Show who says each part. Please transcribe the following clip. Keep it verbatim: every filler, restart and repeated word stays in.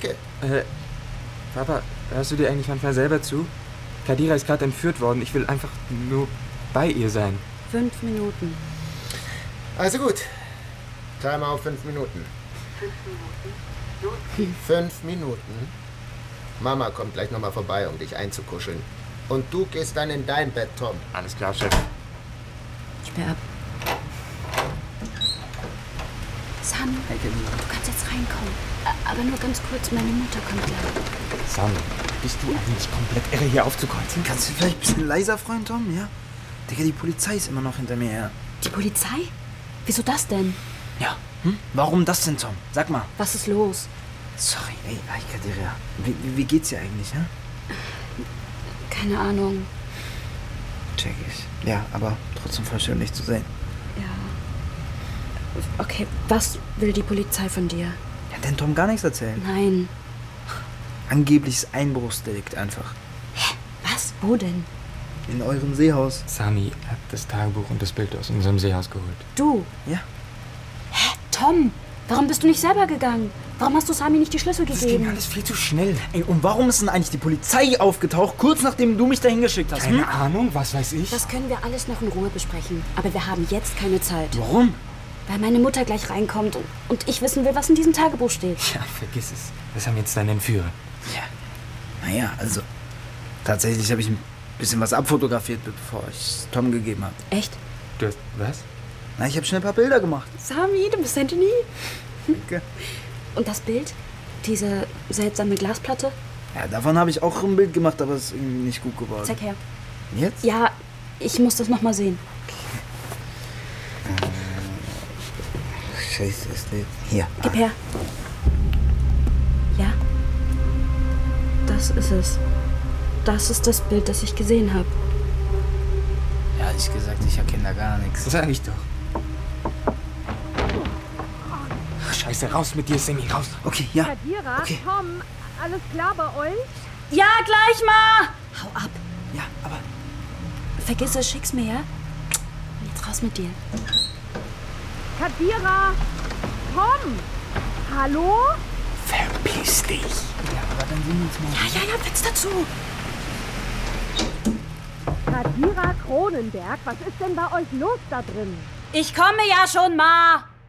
Speaker 1: Ecke.
Speaker 2: Äh, Papa, hörst du dir eigentlich manchmal selber zu? Kadira ist gerade entführt worden. Ich will einfach nur bei ihr sein.
Speaker 3: Fünf Minuten.
Speaker 1: Also gut. Timer auf fünf Minuten.
Speaker 3: Fünf Minuten?
Speaker 1: Fünf Minuten. Mama kommt gleich nochmal vorbei, um dich einzukuscheln. Und du gehst dann in dein Bett, Tom.
Speaker 2: Alles klar, Chef.
Speaker 3: Sperr ab. Sam, du kannst jetzt reinkommen. Aber nur ganz kurz, meine Mutter kommt gleich.
Speaker 2: Sam, bist du eigentlich komplett irre, hier aufzukreuzen?
Speaker 4: Kannst du vielleicht ein bisschen leiser, Freund Tom, ja? Digga, die Polizei ist immer noch hinter mir her.
Speaker 3: Die Polizei? Wieso das denn?
Speaker 4: Ja, hm? Warum das denn, Tom? Sag mal.
Speaker 3: Was ist los?
Speaker 4: Sorry, ey, Kadira. Wie, wie geht's dir eigentlich, hä?
Speaker 3: Keine Ahnung.
Speaker 4: Check ich. Ja, aber trotzdem voll schön, dich zu sehen.
Speaker 3: Ja. Okay, was will die Polizei von dir?
Speaker 4: Ja, denn Tom gar nichts erzählen.
Speaker 3: Nein.
Speaker 4: Angebliches Einbruchsdelikt einfach.
Speaker 3: Hä? Was? Wo denn?
Speaker 4: In eurem Seehaus.
Speaker 2: Sami hat das Tagebuch und das Bild aus unserem Seehaus geholt.
Speaker 3: Du?
Speaker 4: Ja.
Speaker 3: Hä? Tom? Warum bist du nicht selber gegangen? Warum hast du Sami nicht die Schlüssel gegeben?
Speaker 2: Das ging alles viel zu schnell.
Speaker 4: Ey, und warum ist denn eigentlich die Polizei aufgetaucht, kurz nachdem du mich dahin geschickt hast?
Speaker 2: Keine
Speaker 4: hm?
Speaker 2: Ahnung, was weiß ich.
Speaker 3: Das können wir alles noch in Ruhe besprechen. Aber wir haben jetzt keine Zeit.
Speaker 4: Warum?
Speaker 3: Weil meine Mutter gleich reinkommt und, und ich wissen will, was in diesem Tagebuch steht.
Speaker 2: Ja, vergiss es. Das haben jetzt deine Entführer.
Speaker 4: Ja. Naja, also tatsächlich habe ich ein bisschen was abfotografiert, bevor ich es Tom gegeben habe.
Speaker 3: Echt?
Speaker 2: Du hast was?
Speaker 4: Na, ich habe schnell ein paar Bilder gemacht.
Speaker 3: Sami, du bist ein Genie.
Speaker 4: Danke.
Speaker 3: Und das Bild? Diese seltsame Glasplatte?
Speaker 4: Ja, davon habe ich auch ein Bild gemacht, aber es ist irgendwie nicht gut geworden.
Speaker 3: Zeig her.
Speaker 4: Jetzt?
Speaker 3: Ja, ich muss das noch mal sehen.
Speaker 4: Scheiße, ist das... Hier.
Speaker 3: Gib her. Ja? Das ist es. Das ist das Bild, das ich gesehen habe.
Speaker 4: Ja, ehrlich gesagt, ich erkenne da gar nichts.
Speaker 2: Sag ich doch. Ach, Scheiße, raus mit dir, Sammy, raus.
Speaker 4: Okay, ja.
Speaker 5: Kadira,
Speaker 4: Okay.
Speaker 5: Tom, alles klar bei euch?
Speaker 3: Ja, gleich mal! Hau ab.
Speaker 4: Ja, aber...
Speaker 3: Vergiss es, schick's mir, ja? Jetzt raus mit dir.
Speaker 5: Kadira, Tom, hallo?
Speaker 2: Verpiss dich.
Speaker 4: Ja, aber dann sehen wir uns mal.
Speaker 3: Ja, ja, ja, Witz dazu.
Speaker 5: Kadira Cronenberg, was ist denn bei euch los da drin?
Speaker 3: Ich komme ja schon mal.